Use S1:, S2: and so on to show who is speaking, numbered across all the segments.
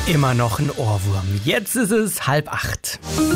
S1: Immer noch ein Ohrwurm. Jetzt ist es 7:30.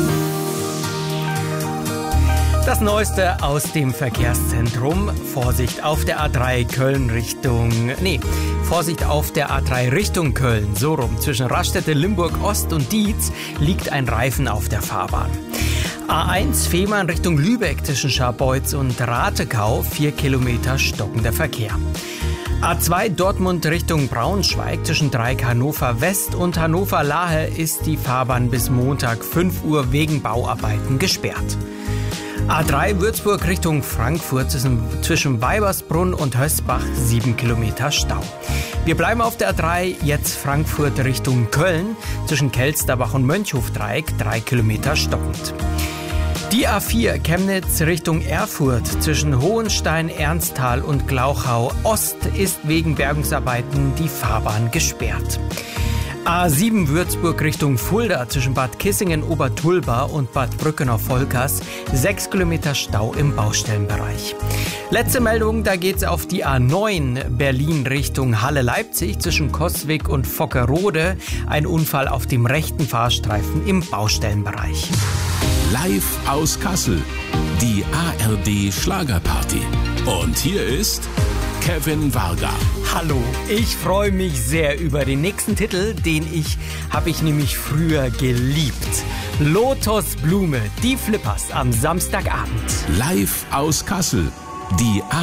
S1: Das Neueste aus dem Verkehrszentrum. Vorsicht auf der A3 Vorsicht auf der A3 Richtung Köln. So rum. Zwischen Raststätte, Limburg Ost und Dietz liegt ein Reifen auf der Fahrbahn. A1 Fehmarn Richtung Lübeck zwischen Scharbeutz und Ratekau. 4 Kilometer stockender Verkehr. A2 Dortmund Richtung Braunschweig zwischen Dreieck Hannover West und Hannover Lahe ist die Fahrbahn bis Montag 5 Uhr wegen Bauarbeiten gesperrt. A3 Würzburg Richtung Frankfurt zwischen Weibersbrunn und Hösbach 7 Kilometer Stau. Wir bleiben auf der A3, jetzt Frankfurt Richtung Köln zwischen Kelsterbach und Mönchhofdreieck 3 Kilometer stockend. Die A4 Chemnitz Richtung Erfurt zwischen Hohenstein, Ernsthal und Glauchau Ost ist wegen Bergungsarbeiten die Fahrbahn gesperrt. A7 Würzburg Richtung Fulda zwischen Bad Kissingen, Obertulba und Bad Brückenau-Volkers 6 Kilometer Stau im Baustellenbereich. Letzte Meldung, da geht's auf die A9 Berlin Richtung Halle-Leipzig zwischen Coswig und Vockerode. Ein Unfall auf dem rechten Fahrstreifen im Baustellenbereich.
S2: Live aus Kassel, die ARD Schlagerparty. Und hier ist Kevin Varga.
S1: Hallo, ich freue mich sehr über den nächsten Titel, habe ich nämlich früher geliebt. Lotus Blume, die Flippers am Samstagabend.
S2: Live aus Kassel, die